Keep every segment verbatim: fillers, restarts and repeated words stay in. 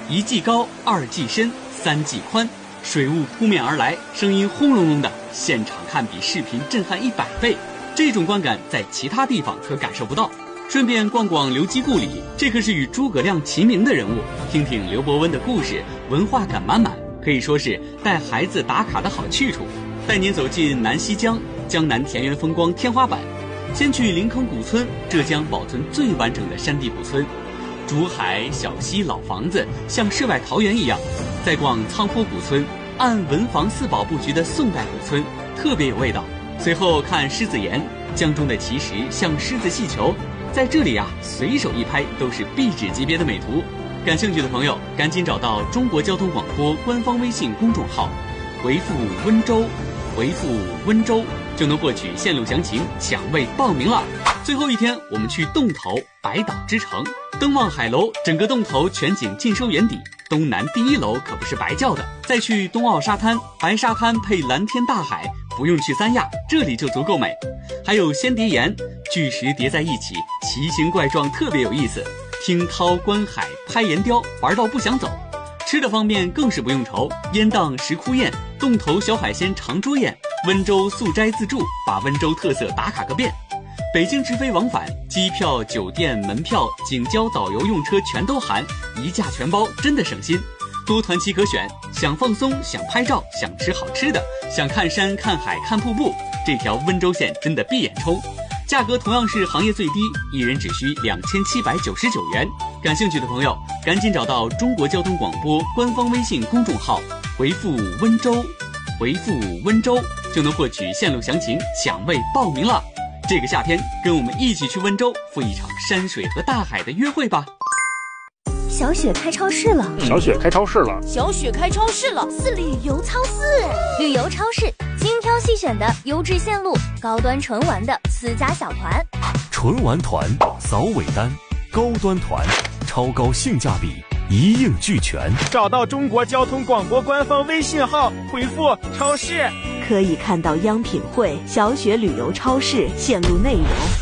一季高，二季深，三季宽，水雾扑面而来，声音轰隆隆的，现场看比视频震撼一百倍。这种观感在其他地方可感受不到。顺便逛逛刘基故里，这可是与诸葛亮齐名的人物，听听刘伯温的故事，文化感满满，可以说是带孩子打卡的好去处。带您走进南溪江，江南田园风光天花板。先去临坑古村，浙江保存最完整的山地古村，竹海小溪老房子像世外桃源一样。再逛仓坡古村，按文房四宝布局的宋代古村，特别有味道。随后看狮子岩，江中的奇石像狮子戏球，在这里啊，随手一拍都是壁纸级别的美图。感兴趣的朋友赶紧找到中国交通广播官方微信公众号，回复温州，回复温州就能获取线路详情，抢位报名了。最后一天我们去洞头百岛之城，登望海楼，整个洞头全景尽收眼底，东南第一楼可不是白叫的。再去东澳沙滩，白沙滩配蓝天大海，不用去三亚，这里就足够美。还有仙蝶岩，巨石叠在一起，奇形怪状，特别有意思。听涛观海拍岩雕，玩到不想走。吃的方面更是不用愁，烟荡石窟宴，洞头小海鲜长桌宴，温州素斋自助，把温州特色打卡个遍。北京直飞往返，机票、酒店、门票、景交、导游用车全都含，一价全包，真的省心。多团期可选，想放松，想拍照，想吃好吃的，想看山看海看瀑布，这条温州线真的闭眼冲。价格同样是行业最低，一人只需两千七百九十九元。感兴趣的朋友赶紧找到中国交通广播官方微信公众号，回复温州，回复温州就能获取线路详情，抢位报名了。这个夏天跟我们一起去温州赴一场山水和大海的约会吧。 小雪开超市了， 小雪开超市了， 小雪开超市了， 是旅游超市，旅游超市，精挑细选的优质线路，高端纯玩的私家小团， 纯玩团、扫尾单、高端团，超高性价比，一应俱全。 找到中国交通广播官方微信号，回复超市， 可以看到央品汇、小雪旅游超市线路内容。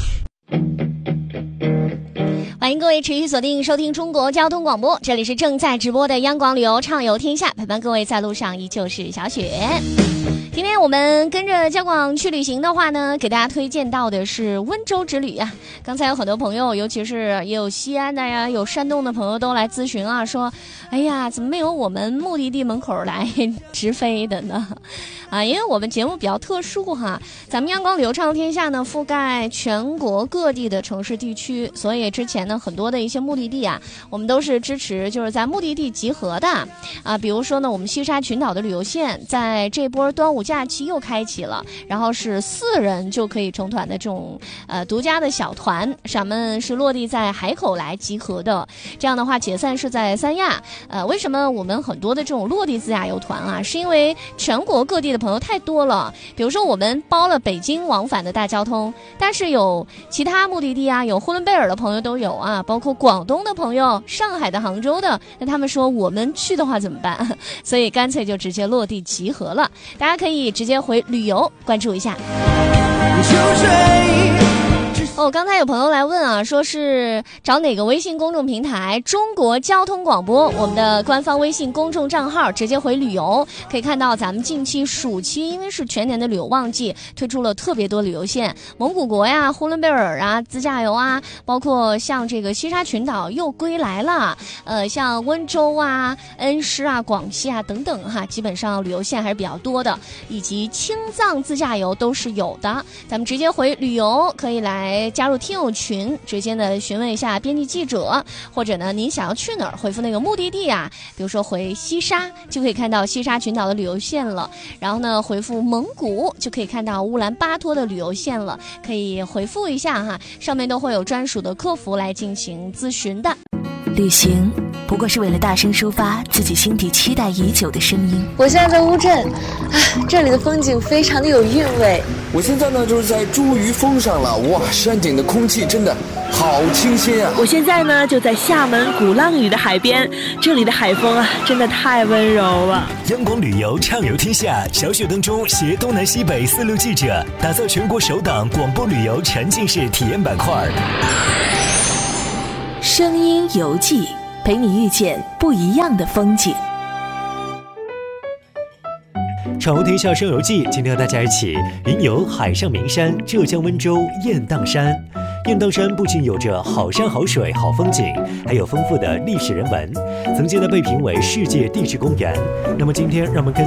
欢迎各位持续锁定收听中国交通广播，这里是正在直播的央广旅游畅游天下，陪伴各位在路上依旧是小雪。今天我们跟着交广去旅行的话呢，给大家推荐到的是温州之旅啊。刚才有很多朋友，尤其是也有西安的呀，有山东的朋友都来咨询啊，说哎呀，怎么没有我们目的地门口来直飞的呢？啊，因为我们节目比较特殊哈，咱们央广旅游畅游天下呢，覆盖全国各地的城市地区，所以之前呢很多的一些目的地啊，我们都是支持就是在目的地集合的啊。比如说呢，我们西沙群岛的旅游线在这波端午假期又开启了，然后是四人就可以成团的这种呃独家的小团，咱们是落地在海口来集合的。这样的话解散是在三亚。呃，为什么我们很多的这种落地自驾游团啊，是因为全国各地的朋友太多了。比如说我们包了北京往返的大交通，但是有其他目的地啊，有呼伦贝尔的朋友都有啊，包括广东的朋友、上海的、杭州的，那他们说我们去的话怎么办？所以干脆就直接落地集合了。大家可以直接回旅游关注一下。哦，刚才有朋友来问啊，说是找哪个微信公众平台？中国交通广播，我们的官方微信公众账号，直接回旅游，可以看到咱们近期暑期，因为是全年的旅游旺季，推出了特别多旅游线，蒙古国呀、呼伦贝尔啊、自驾游啊，包括像这个西沙群岛又归来了，呃，像温州啊、恩施啊、广西啊等等哈，基本上旅游线还是比较多的，以及青藏自驾游都是有的。咱们直接回旅游，可以来加入听友群，直接呢询问一下编辑记者，或者呢您想要去哪儿，回复那个目的地啊，比如说回西沙就可以看到西沙群岛的旅游线了，然后呢回复蒙古就可以看到乌兰巴托的旅游线了，可以回复一下哈，上面都会有专属的客服来进行咨询的。 旅行不过是为了大声抒发自己心底期待已久的声音。 我现在在乌镇啊，这里的风景非常的有韵味。 我现在呢就是在茱萸峰上了，哇，山顶的空气真的好清新啊！ 我现在呢就在厦门鼓浪屿的海边，这里的海风啊真的太温柔了。 央广旅游畅游天下，小雪当中携东南西北四路记者，打造全国首档广播旅游沉浸式体验板块。 声音游记， 陪你遇见不一样的风景。 闯天下声游记，今天和大家一起云游海上名山浙江温州雁荡山。雁荡山不仅有着好山好水好风景，还有丰富的历史人文，曾经呢被评为世界地质公园。那么今天让我们跟